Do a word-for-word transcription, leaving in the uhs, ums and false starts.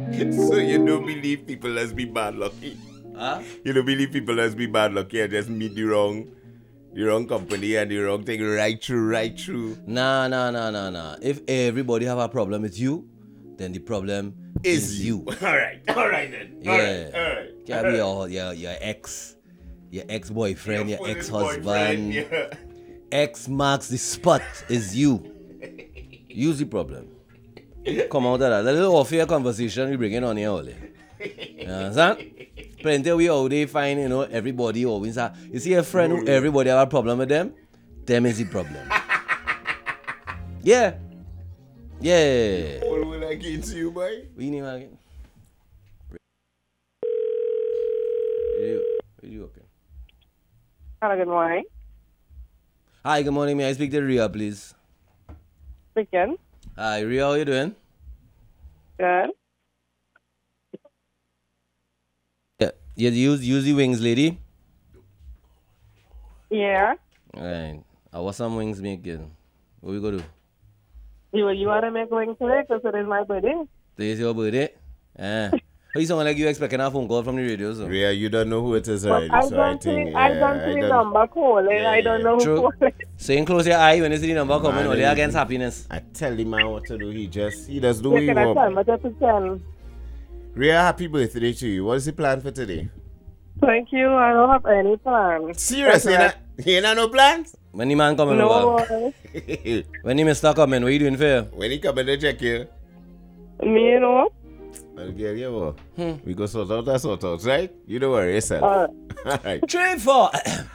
So you don't believe people as be bad lucky? Huh? You don't believe people as be bad lucky and just meet the wrong, the wrong company and the wrong thing right through, right through? Nah, nah, nah, nah, nah. If everybody have a problem with you, then the problem Is, is you. you. All right, all right then. Yeah. All right, all right. Can't be your, your, your ex, your ex-boyfriend, your, fullest ex-husband. boyfriend, yeah. X marks the spot is you. Use the problem. Come out of that. A little off-air conversation we bring in on here only. You understand? Plenty of we how they find, you know, everybody always have. You see a friend who everybody have a problem with them? Them is the problem. Yeah. Yeah. What will I get to you, boy? We need again. You, you okay? Hello, good morning. Hi, good morning. May I speak to Ria, please? Speaking. Hi, Ria, how you doing? Good. Yeah, you use use the wings, lady. Yeah. Alright. I want some wings making. What we gonna do? You you want to make going today because it is my birthday? Today's your birthday? Eh. You sound like you expecting a phone call from the radio, so. Rhea, you don't know who it is But already, I so I don't think, see, yeah, I don't see the number calling. Yeah, I don't know True. who calling. Saying close your eye when you see the number coming, Man, only it- against happiness. I tell him man what to do. He just, he does do You what he can tell want. me to pretend. Rhea, happy birthday to you. What is the plan for today? Thank you. I don't have any plans. Seriously, you That's not, you not no plans? When the man coming No. over? When the mister coming, what you doing for? When he come in to check you, Me, you know. I'll get you what. Hmm. We go sort out that sort out, right? You don't worry yourself. Uh, All right. Three, four.